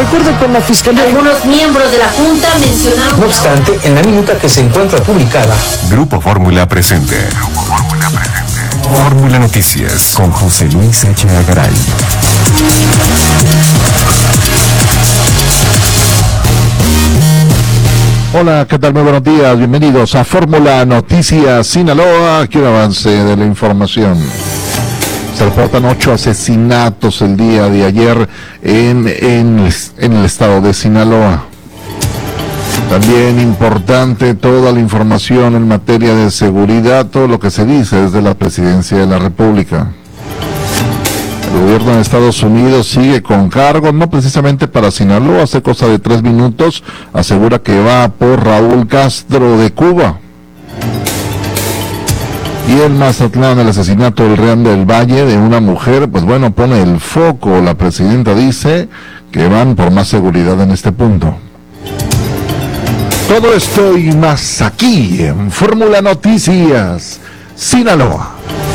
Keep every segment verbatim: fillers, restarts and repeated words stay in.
De acuerdo con la Fiscalía, algunos miembros de la Junta mencionaron... No obstante, en la minuta que se encuentra publicada, Grupo Fórmula presente. Grupo Fórmula presente. Fórmula Noticias con José Luis Echeagaray. Hola, ¿qué tal? Muy buenos días, bienvenidos a Fórmula Noticias Sinaloa. Aquí un avance de la información. Se reportan ocho asesinatos el día de ayer en, en, en el estado de Sinaloa. También importante toda la información en materia de seguridad, todo lo que se dice desde la Presidencia de la República. El gobierno de Estados Unidos sigue con cargo, no precisamente para Sinaloa, hace cosa de tres minutos, asegura que va por Raúl Castro de Cuba. Y en Mazatlán, el asesinato del Real del Valle de una mujer, pues bueno, pone el foco. La presidenta dice que van por más seguridad en este punto. Todo esto y más aquí en Fórmula Noticias Sinaloa.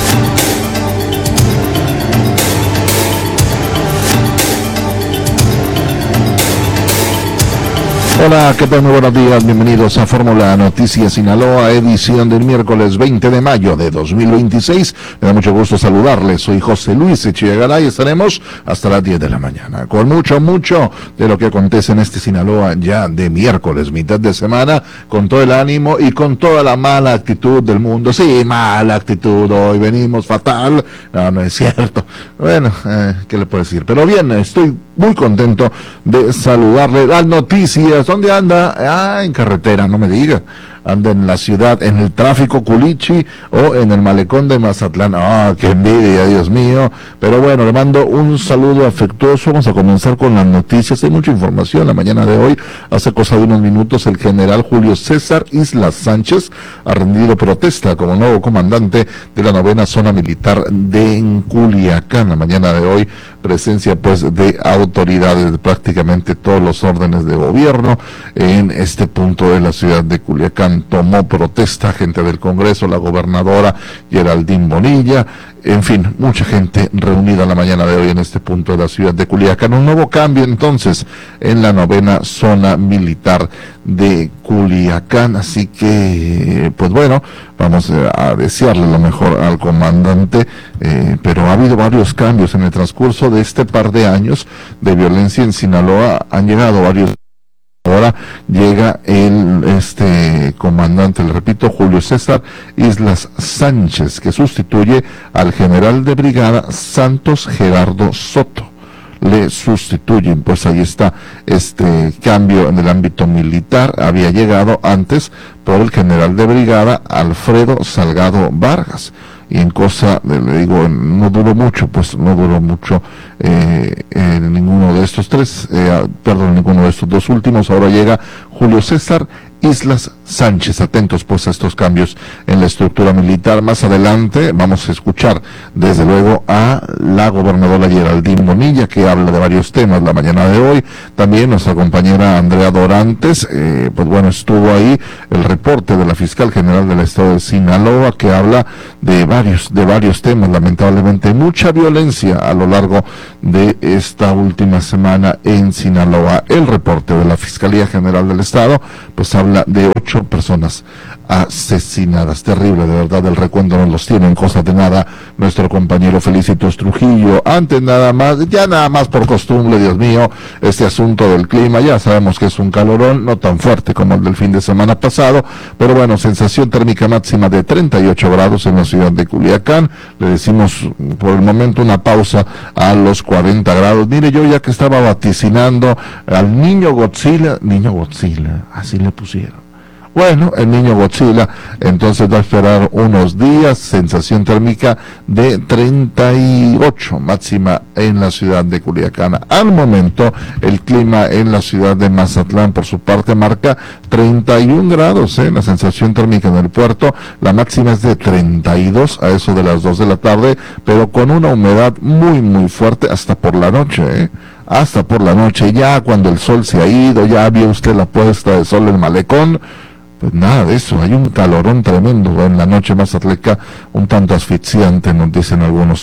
Hola, ¿qué tal? Muy buenos días, bienvenidos a Fórmula Noticias Sinaloa, edición del miércoles veinte de mayo de dos mil veintiséis. Me da mucho gusto saludarles, soy José Luis Echeagaray y estaremos hasta las diez de la mañana, con mucho, mucho de lo que acontece en este Sinaloa ya de miércoles, mitad de semana, con todo el ánimo y con toda la mala actitud del mundo. Sí, mala actitud, hoy venimos fatal, no, no es cierto. Bueno, eh, ¿qué le puedo decir? Pero bien, estoy muy contento de saludarle. Las noticias, ¿dónde anda? Ah, en carretera, no me diga. Anda en la ciudad, en el tráfico Culichi o en el malecón de Mazatlán. Ah, qué envidia, Dios mío. Pero bueno, le mando un saludo afectuoso. Vamos a comenzar con las noticias. Hay mucha información la mañana de hoy. Hace cosa de unos minutos el general Julio César Islas Sánchez ha rendido protesta como nuevo comandante de la novena zona militar de Culiacán. La mañana de hoy, presencia pues de autoridades de prácticamente todos los órdenes de gobierno en este punto de la ciudad de Culiacán. Tomó protesta gente del Congreso, la gobernadora Geraldine Bonilla, en fin, mucha gente reunida la mañana de hoy en este punto de la ciudad de Culiacán. Un nuevo cambio entonces en la novena zona militar de Culiacán, así que pues bueno, vamos a desearle lo mejor al comandante, eh, pero ha habido varios cambios en el transcurso de este par de años de violencia en Sinaloa. Han llegado varios. Ahora llega el este comandante, le repito, Julio César Islas Sánchez, que sustituye al general de brigada Santos Gerardo Soto. Le sustituyen, pues ahí está este cambio en el ámbito militar. Había llegado antes por el general de brigada Alfredo Salgado Vargas. Y en cosa, le digo, no duró mucho, pues no duró mucho eh, en ninguno de estos tres, eh, perdón, ninguno de estos dos últimos. Ahora llega Julio César Islas Sánchez. Atentos pues a estos cambios en la estructura militar. Más adelante vamos a escuchar desde luego a la gobernadora Geraldine Bonilla, que habla de varios temas la mañana de hoy. También nuestra compañera Andrea Dorantes, eh, pues bueno, estuvo ahí el reporte de la fiscal general del estado de Sinaloa, que habla de varios, de varios temas. Lamentablemente mucha violencia a lo largo de esta última semana en Sinaloa. El reporte de la Fiscalía General del Estado pues habla de ocho personas asesinadas. Terrible, de verdad, el recuento no los tiene en cosa de nada nuestro compañero Felicitos Trujillo. Antes nada más, ya nada más por costumbre, Dios mío, este asunto del clima, ya sabemos que es un calorón, no tan fuerte como el del fin de semana pasado, pero bueno, sensación térmica máxima de treinta y ocho grados en la ciudad de Culiacán. Le decimos por el momento una pausa a los cuarenta grados. Mire, yo ya que estaba vaticinando al niño Godzilla, niño Godzilla, así le pusieron. Bueno, el niño Godzilla entonces va a esperar unos días, sensación térmica de treinta y ocho máxima en la ciudad de Culiacán. Al momento, el clima en la ciudad de Mazatlán, por su parte, marca treinta y un grados, ¿eh? La sensación térmica en el puerto, la máxima es de treinta y dos a eso de las dos de la tarde, pero con una humedad muy, muy fuerte hasta por la noche, ¿eh? Hasta por la noche, ya cuando el sol se ha ido, ya vio usted la puesta de sol en el malecón. Pues nada de eso, hay un calorón tremendo en la noche mazatleca, un tanto asfixiante, nos dicen algunos.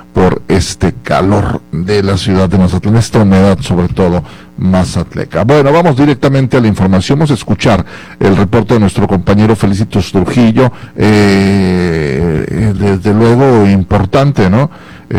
por este calor de la ciudad de Mazatlán, esta humedad sobre todo mazatleca. Bueno, vamos directamente a la información, vamos a escuchar el reporte de nuestro compañero Felicitos Trujillo, eh, desde luego importante, ¿no?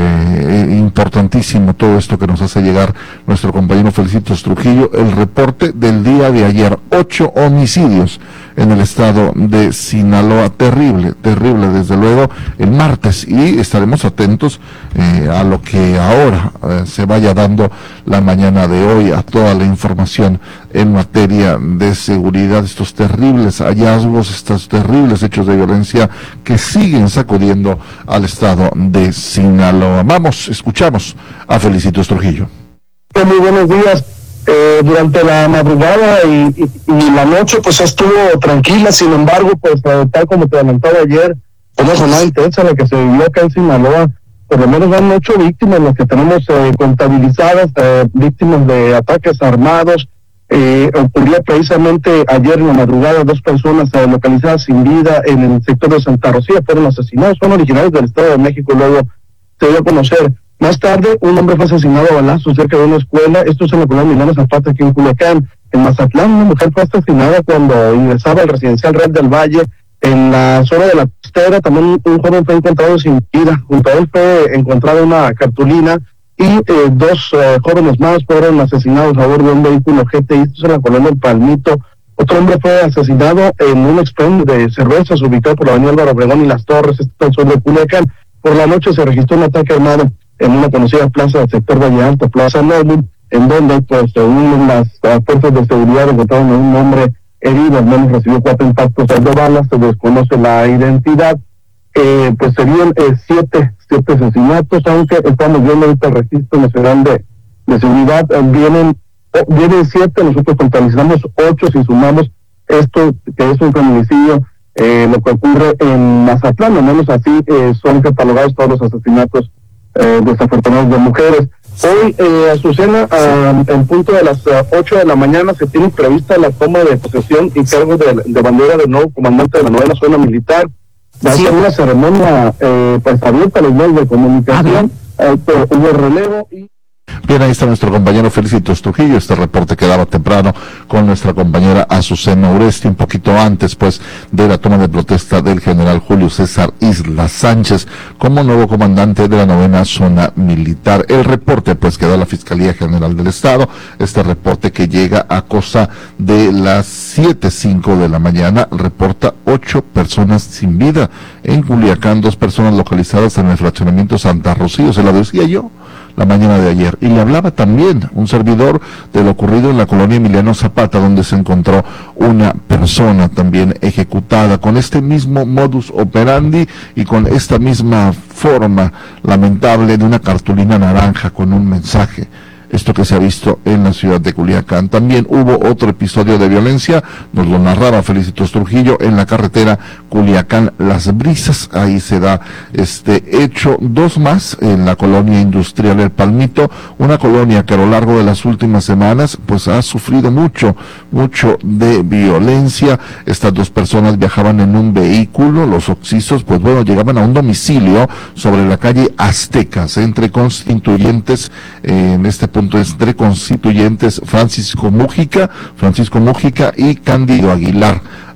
Eh, importantísimo todo esto que nos hace llegar nuestro compañero Felicitos Trujillo, el reporte del día de ayer, ocho homicidios en el estado de Sinaloa, terrible, terrible desde luego el martes, y estaremos atentos eh, a lo que ahora eh, se vaya dando la mañana de hoy, a toda la información en materia de seguridad, estos terribles hallazgos, estos terribles hechos de violencia que siguen sacudiendo al estado de Sinaloa. Vamos, escuchamos a Felicitos Trujillo. Muy buenos días. Eh, durante la madrugada y, y, y la noche pues estuvo tranquila, sin embargo pues eh, tal como te adelantaba ayer, una jornada intensa la que se vivió acá en Sinaloa. Por lo menos van ocho víctimas las que tenemos eh, contabilizadas, eh, víctimas de ataques armados. Eh, ocurrió precisamente ayer en la madrugada, dos personas eh, localizadas sin vida en el sector de Santa Rocía fueron asesinados, son originarios del Estado de México, luego se dio a conocer. Más tarde, un hombre fue asesinado a balazos cerca de una escuela, esto es en la colonia Emiliano Zapata, aquí en Culiacán. En Mazatlán, una mujer fue asesinada cuando ingresaba al residencial Real del Valle, en la zona de la costera. También un joven fue encontrado sin vida, junto a él fue encontrada una cartulina, y eh, dos eh, jóvenes más fueron asesinados a bordo de un vehículo G T I, esto es en la colonia El Palmito. Otro hombre fue asesinado en un expendio de cervezas ubicado por la avenida Álvaro Obregón y Las Torres, esto al sur de Culiacán. Por la noche se registró un ataque armado en una conocida plaza del sector Valle Alto, Plaza Norwood, en donde pues según las uh, fuerzas de seguridad encontraron a un hombre herido, al menos recibió cuatro impactos de balas, se desconoce la identidad. Eh, pues serían eh, siete, siete asesinatos, aunque estamos viendo ahorita el registro nacional de, de seguridad, eh, vienen, oh, vienen siete, nosotros contabilizamos ocho si sumamos esto, que es un feminicidio, eh, lo que ocurre en Mazatlán, al menos así eh, son catalogados todos los asesinatos Eh, desafortunados de mujeres. Hoy, eh, Azucena, uh, en punto de las ocho uh, de la mañana se tiene prevista la toma de posesión y cargo de, de bandera del nuevo comandante de la novena zona militar. Va a ser una ceremonia eh, pues abierta a los medios de comunicación, eh, hubo relevo y... Bien, ahí está nuestro compañero Felicitos Trujillo. Este reporte quedaba temprano con nuestra compañera Azucena Uresti, un poquito antes pues de la toma de protesta del general Julio César Isla Sánchez como nuevo comandante de la novena zona militar. El reporte pues que da la Fiscalía General del Estado, este reporte que llega a cosa de las siete cinco de la mañana, reporta ocho personas sin vida en Culiacán, dos personas localizadas en el fraccionamiento Santa Rocío, se lo decía yo la mañana de ayer, y le hablaba también un servidor de lo ocurrido en la colonia Emiliano Zapata, donde se encontró una persona también ejecutada con este mismo modus operandi y con esta misma forma lamentable de una cartulina naranja con un mensaje. Esto que se ha visto en la ciudad de Culiacán. También hubo otro episodio de violencia, nos lo narraba Felicitos Trujillo, en la carretera Culiacán-Las Brisas. Ahí se da este hecho. Dos más en la colonia industrial El Palmito, una colonia que a lo largo de las últimas semanas pues ha sufrido mucho, mucho de violencia. Estas dos personas viajaban en un vehículo, los occisos pues bueno, llegaban a un domicilio sobre la calle Aztecas, entre Constituyentes, eh, en este punto entre Constituyentes Francisco Mújica, Francisco Mújica y Cándido Aguilar.